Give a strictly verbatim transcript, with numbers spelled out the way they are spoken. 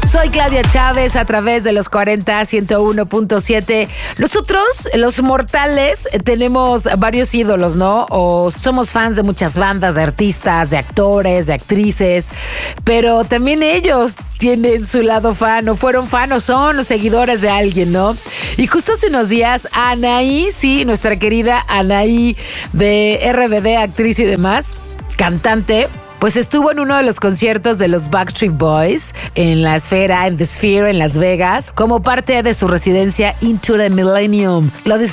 Soy Claudia Chávez a través de los cuarenta, ciento uno punto siete. Nosotros, los mortales, tenemos varios ídolos, ¿no? O somos fans de muchas bandas, de artistas, de actores, de actrices, pero también ellos tienen su lado fan, o fueron fan, o son los seguidores de alguien, ¿no? Y justo hace unos días, Anaí, sí, nuestra querida Anaí de R B D, actriz y demás, cantante, pues estuvo en uno de los conciertos de los Backstreet Boys en la esfera, en The Sphere, en Las Vegas, como parte de su residencia Into the Millennium. Lo